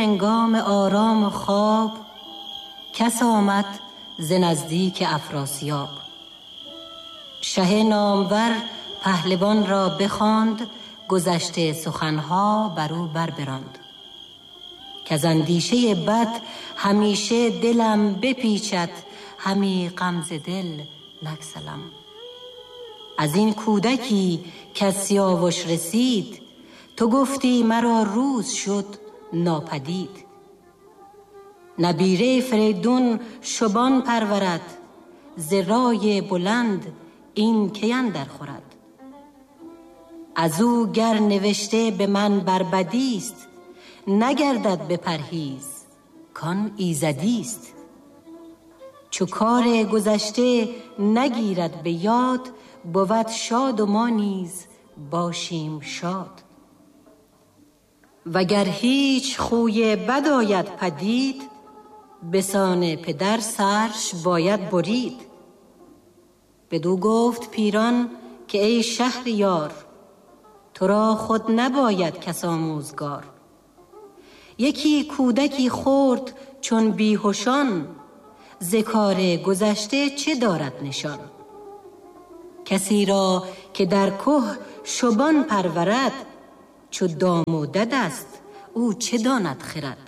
هنگام آرام و خواب، کس آمد ز نزدیک افراسیاب. شه نامور پهلوان را بخواند، گذشته سخنها بر او بربراند. کز اندیشه بد همیشه دلم بپیچد، همی غم ز دل نگسلم. از این کودکی که از سیاوش رسید، تو گفتی مرا روز شد ناپدید. نبیره فریدون شبان پرورد، ز رای بلند این کی اندر خورد. از او گر نوشته به من بر بدیست، نگردد به پرهیز کان ایزدیست. چو کار گذشته نگیرد به یاد، بود شاد و ما نیز باشیم شاد. وگر هیچ خوی بد آید پدید، بسان پدر سرش باید برید. بدو گفت پیران که ای شهریار، تو را خود نباید کس آموزگار. یکی کودکی خرد چون بیهوشان، ز کار گذشته چه دارد نشان. کسی را که در که شبان پرورد، چو دام و دد است او چه داند خرد.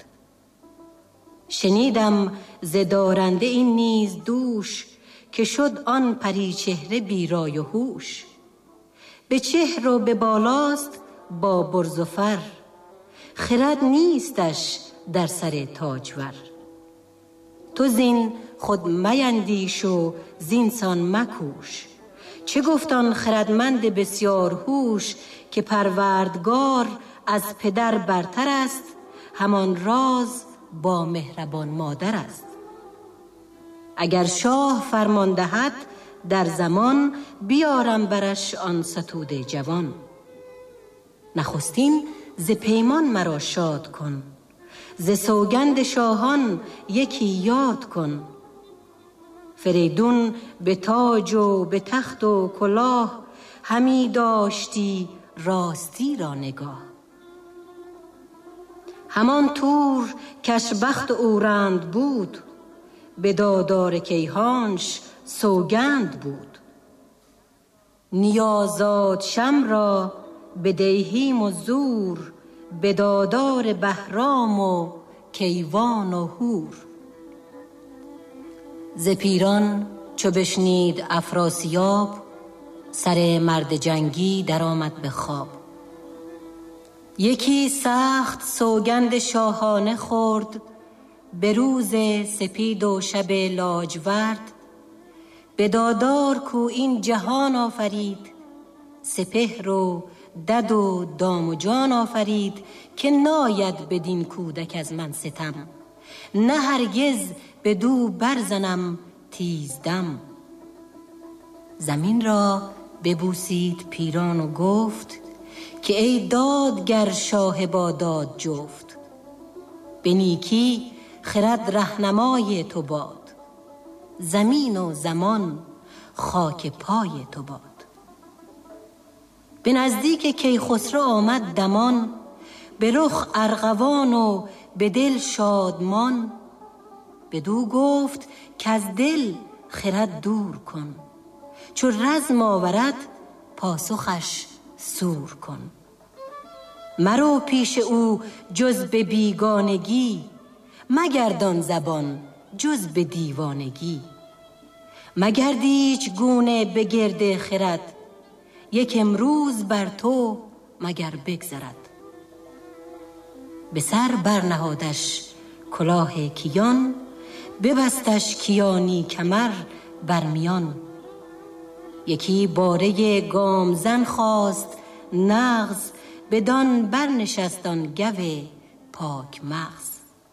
شنیدم ز دارنده این نیز دوش، که شد آن پری چهره بی رای و هوش. به چهر و به بالاست با برز و فر، خرد نیستش در سر تاجور. تو زین خود میندیش و زینسان مکوش. چه گفت آن خردمند بسیار هوش، که پروردگار از پدر برتر است، همان راز با مهربان مادر است. اگر شاه فرمان دهد در زمان، بیارم برش آن ستوده جوان. نخستین ز پیمان مرا شاد کن، ز سوگند شاهان یکی یاد کن. فریدون به تاج و به تخت و کلاه، همی داشتی راستی را نگاه. همان تور کش بخت اورند بود، به دادار کیهانش سوگند بود. نیازاد شم را به دیهیم و زور، به دادار بهرام و کیوان و هور. ز پیران چو بشنید افراسیاب، سر مرد جنگی در آمد به خواب. یکی سخت سوگند شاهانه خورد، به روز سپید و شب لاجورد. به دادار کو این جهان آفرید، سپهر و دد و دام و جان آفرید. که ناید بدین کودک از من ستم، نه هرگز بدو برزنم تیزدم. زمین را ببوسید پیران و گفت، که ای دادگر شاه با داد جفت. به نیکی خرد رهنمای تو باد، زمین و زمان خاک پای تو باد. به نزدیک کیخسرو آمد دمان، به رخ ارغوان و به دل شادمان. بدو گفت که از دل خرد دور کن، چو رزم آورد پاسخش سور کن. مرو پیش او جز به بیگانگی، مگردان زبان جز به دیوانگی. مگردیچ گونه به گرد خرد، یک امروز بر تو مگر بگذرد. به سر برنهادش کلاه کیان، ببستش کیانی کمر برمیان. یکی باره گامزن خواست نغز، بدان برنشست آن گو پاک مغز.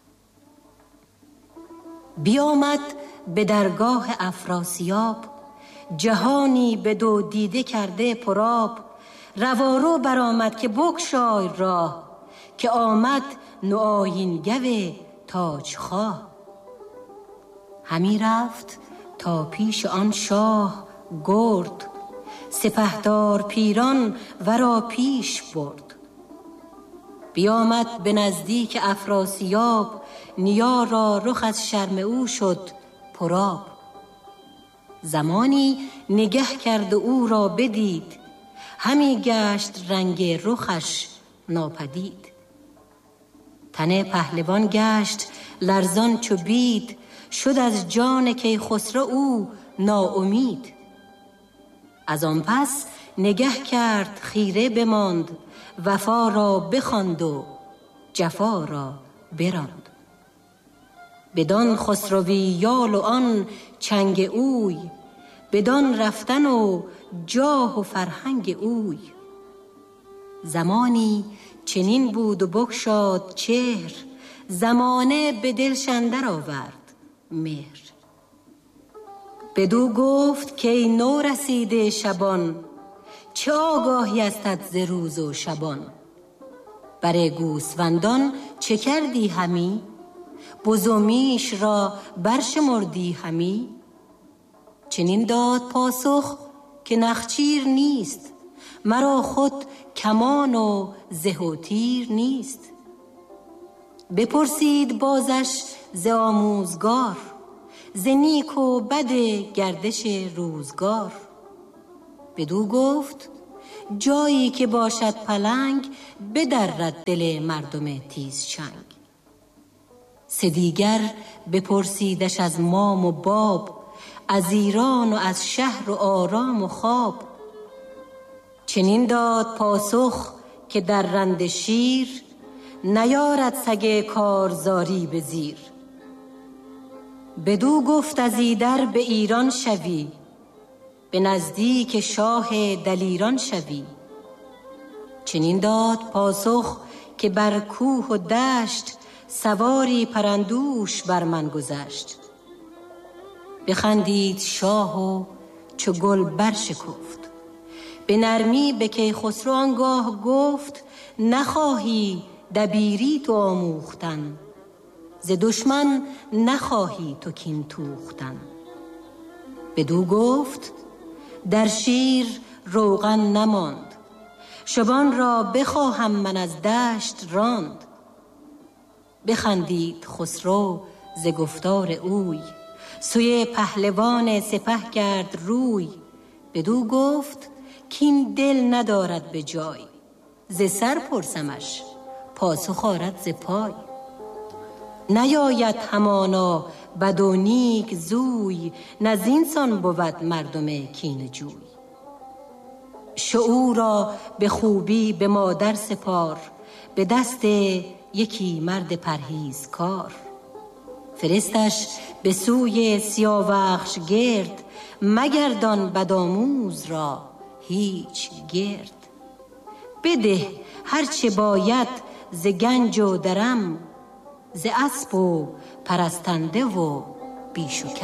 بیامد به درگاه افراسیاب، جهانی به دو دیده کرده پرآب. روارو برآمد که بگشای راه، که آمد نوآیین گو تاج خواه. همی رفت تا پیش آن شاه گرد، سپهدار پیران ورا پیش برد. بیامد به نزدیک افراسیاب، نیا را رخ از شرم او شد پرآب. زمانی نگه کرد و او را بدید، همی گشت رنگ رخش ناپدید. تن پهلوان گشت لرزان چو بید، شد از جان کیخسرو او ناامید. از آن پس نگه کرد خیره بماند، وفا را بخواند و جفا را براند. بدان خسروی یال و آن چنگ اوی، بدان رفتن و جاه و فرهنگ اوی. زمانی چنین بود و بگشاد چهر، زمانه به دلش اندر آورد مهر. بدو گفت که ای نو رسیده شبان، چه آگاهی استت ز روز و شبان؟ بر گوسفندان چه کردی همی؟ بز و میش را برشمردی همی؟ چنین داد پاسخ که نخچیر نیست، مرا خود کمان و زه و تیر نیست. بپرسید بازش ز آموزگار، ز نیک و بد گردش روزگار. بدو گفت جایی که باشد پلنگ، بدرد دل مردم تیز چنگ. سه دیگر بپرسیدش از مام و باب، از ایران و از شهر و آرام و خواب. چنین داد پاسخ که در رند شیر، نیارد سگ کارزاری به زیر. بدو گفت از ایدر به ایران شوی، به نزدیک شاه دلیران شوی. چنین داد پاسخ که بر کوه و دشت، سواری پرندوش بر من گذشت. بخندید شاه و چو گل برشکفت، به نرمی به کیخسرو آنگاه گفت نخواهی دبیری تو آموختن، ز دشمن نخواهی تو کین توختن. بدو گفت در شیر روغن نماند، شبان را بخواهم من از دشت راند. بخندید خسرو ز گفتار اوی، سوی پهلوان سپه کرد روی. بدو گفت کین دل ندارد به جای، ز سر پرسمش پاسخ آرد ز پای. نیاید همانا بد و نیک زوی، نه زینسان بود مردم کینه جوی. شعور را به خوبی به مادر سپار، به دست یکی مرد پرهیزکار. فرستش به سوی سیاوخش گرد، مگردان بدآموز را هیچ گرد. بده هرچه باید ز گنج و درم، ز اسب و پرستنده و بیش و کم.